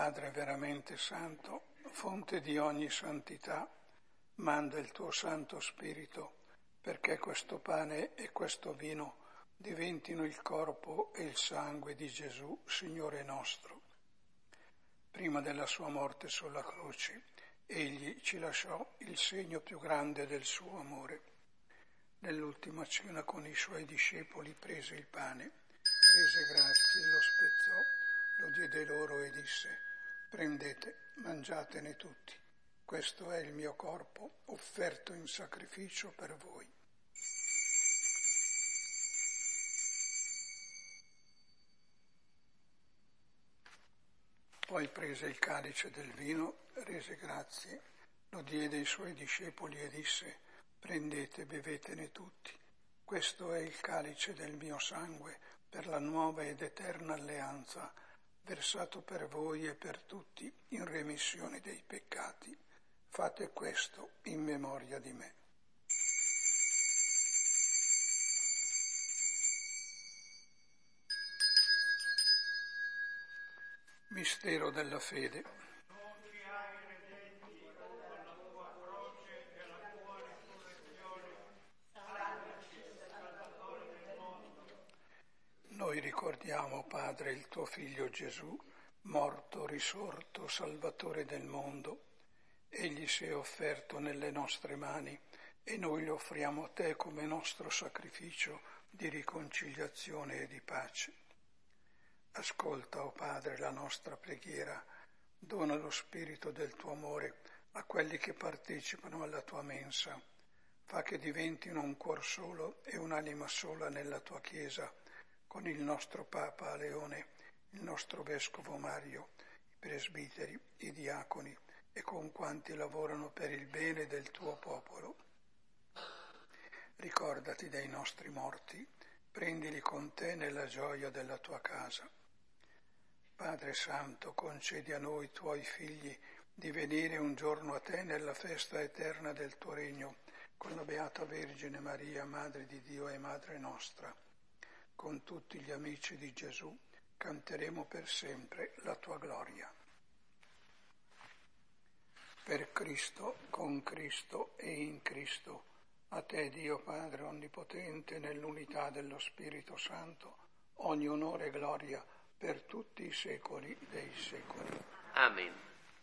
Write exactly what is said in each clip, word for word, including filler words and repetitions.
Padre veramente santo, fonte di ogni santità, manda il tuo Santo Spirito perché questo pane e questo vino diventino il corpo e il sangue di Gesù, Signore nostro. Prima della sua morte sulla croce, egli ci lasciò il segno più grande del suo amore. Nell'ultima cena con i suoi discepoli prese il pane, rese grazie, lo spezzò, lo diede loro e disse: prendete, mangiatene tutti. Questo è il mio corpo, offerto in sacrificio per voi. Poi prese il calice del vino, rese grazie, lo diede ai suoi discepoli e disse: prendete, bevetene tutti. Questo è il calice del mio sangue per la nuova ed eterna alleanza, versato per voi e per tutti in remissione dei peccati. Fate questo in memoria di me. Mistero della fede. Noi ricordiamo, Padre, il tuo Figlio Gesù, morto, risorto, Salvatore del mondo. Egli si è offerto nelle nostre mani e noi lo offriamo a te come nostro sacrificio di riconciliazione e di pace. Ascolta, o Padre, la nostra preghiera, dona lo spirito del tuo amore a quelli che partecipano alla tua mensa. Fa che diventino un cuor solo e un'anima sola nella tua Chiesa, con il nostro Papa Leone, il nostro Vescovo Mario, i presbiteri, i diaconi e con quanti lavorano per il bene del tuo popolo. Ricordati dei nostri morti, prendili con te nella gioia della tua casa. Padre Santo, concedi a noi, tuoi figli, di venire un giorno a te nella festa eterna del tuo regno, con la Beata Vergine Maria, Madre di Dio e Madre nostra. Con tutti gli amici di Gesù canteremo per sempre la tua gloria. Per Cristo, con Cristo e in Cristo, a te Dio Padre Onnipotente, nell'unità dello Spirito Santo, ogni onore e gloria per tutti i secoli dei secoli. Amen.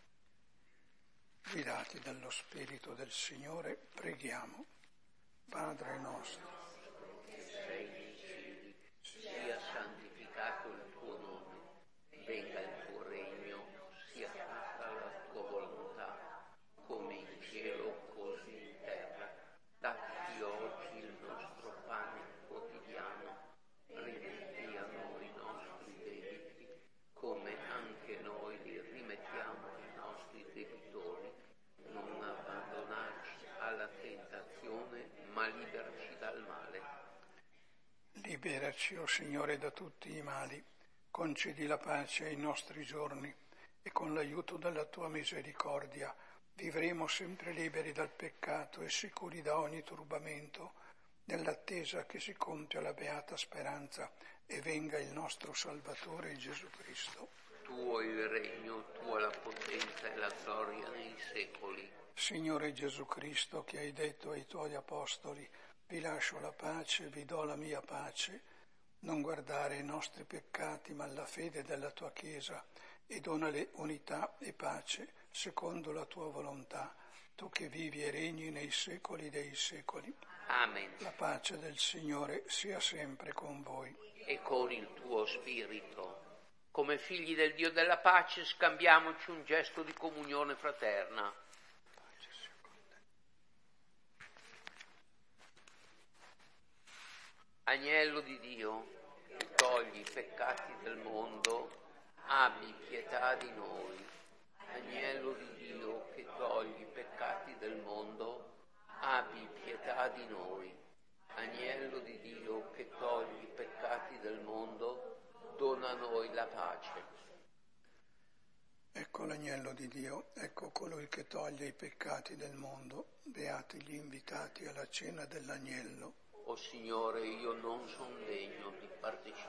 Guidati dallo Spirito del Signore, preghiamo. Padre nostro, Che sei nei cieli, sia santificato il tuo nome, venga il tuo regno, sia fatta la tua volontà, come in cielo così in terra. Dacci oggi il nostro pane quotidiano, rimetti a noi i nostri debiti, come anche noi li rimettiamo ai nostri debitori. Non abbandonarci alla tentazione, ma liberarci dal male. liberaci, o Signore, da tutti i mali, concedi la pace ai nostri giorni e con l'aiuto della tua misericordia vivremo sempre liberi dal peccato e sicuri da ogni turbamento, nell'attesa che si compia la beata speranza e venga il nostro Salvatore Gesù Cristo. Tuo il regno, tua la potenza e la gloria nei secoli. Signore Gesù Cristo, che hai detto ai tuoi apostoli: vi lascio la pace, vi do la mia pace, non guardare i nostri peccati ma la fede della tua Chiesa, e donale unità e pace secondo la tua volontà, tu che vivi e regni nei secoli dei secoli. Amen. La pace del Signore sia sempre con voi. E con il tuo spirito. Come figli del Dio della pace scambiamoci un gesto di comunione fraterna. Agnello di Dio, che togli i peccati del mondo, abbi pietà di noi. Agnello di Dio, che togli i peccati del mondo, abbi pietà di noi. Agnello di Dio, che togli i peccati del mondo, dona a noi la pace. Ecco l'agnello di Dio, ecco colui che toglie i peccati del mondo. Beati gli invitati alla cena dell'agnello. O Signore, io non sono degno di partecipare